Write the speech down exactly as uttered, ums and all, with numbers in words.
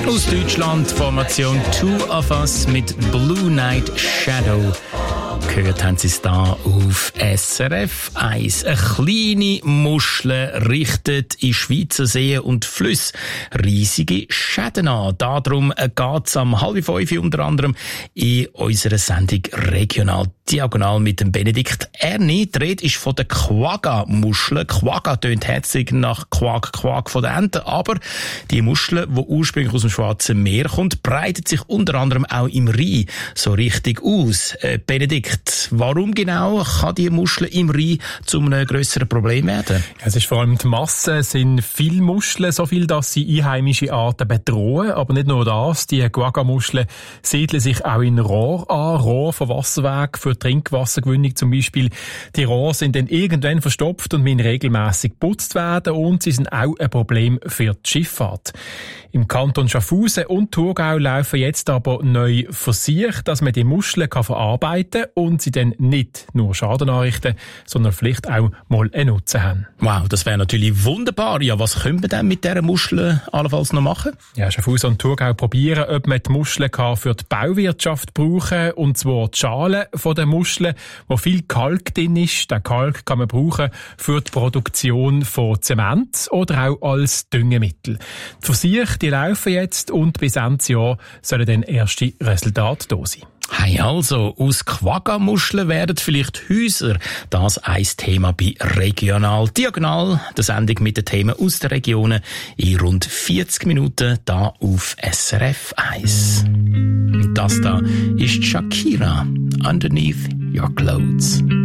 Aus Deutschland, Formation Two of Us mit Blue Night Shadow. Gehört haben Sie es da auf S R F eins. Eine kleine Muschel richtet in Schweizer Seen und Flüsse riesige Schäden an. Darum geht es am halb fünf unter anderem in unserer Sendung Regional Diagonal mit dem Benedikt Erni. Die Rede ist von der Quagga-Muschel. Quagga tönt herzig nach Quag, Quag von der Ente, aber die Muschel, die ursprünglich aus dem Schwarzen Meer kommt, breitet sich unter anderem auch im Rhein so richtig aus. Äh, Benedikt, warum genau kann die Muschel im Rhein zu einem grösseren Problem werden? Es ist vor allem die Masse, es sind viele Muscheln, so viel, dass sie einheimische Arten bedrohen. Aber nicht nur das, die Quagga-Muscheln siedeln sich auch in Rohr an, Rohr von Wasserweg für Trinkwassergewinnung zum Beispiel. Die Rohre sind dann irgendwann verstopft und müssen regelmässig geputzt werden und sie sind auch ein Problem für die Schifffahrt. Im Kanton Schaffhausen und Thurgau laufen jetzt aber neue Versuche, dass man die Muscheln kann verarbeiten kann und sie dann nicht nur Schaden anrichten, sondern vielleicht auch mal einen Nutzen haben. Wow, das wäre natürlich wunderbar. Ja, was können wir denn mit dieser Muschel allenfalls noch machen? Ja, Schaffhausen und Thurgau probieren, ob man die Muscheln kann für die Bauwirtschaft brauchen kann, und zwar die Schale von der Muscheln, wo viel Kalk drin ist. Den Kalk kann man brauchen für die Produktion von Zement oder auch als Düngemittel. Die Versuche, die laufen jetzt und bis Ende Jahr sollen dann erste Resultate da sein. Hey, also, aus Quagga-Muscheln werden vielleicht Häuser. Das ein Thema bei Regional Diagonal. Die Sendung mit den Themen aus den Regionen in rund vierzig Minuten da auf S R F eins. Und das da ist Shakira, Underneath Your Clothes.